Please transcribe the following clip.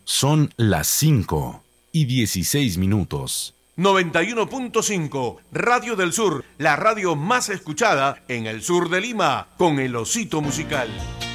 Son las 5:16. 91.5 Radio del Sur, la radio más escuchada en el sur de Lima, con el Osito Musical.